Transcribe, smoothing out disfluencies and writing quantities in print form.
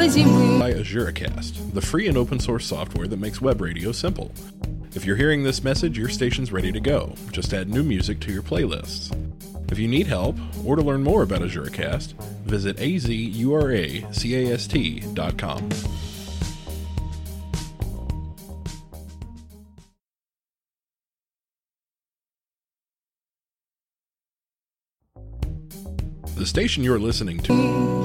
зимы. By AzureCast, the free and open source software that makes web radio simple. If you're hearing this message, your station's ready to go. Just add new music to your playlists. If you need help, or to learn more about AzureCast, visit azuracast.com. The station you're listening to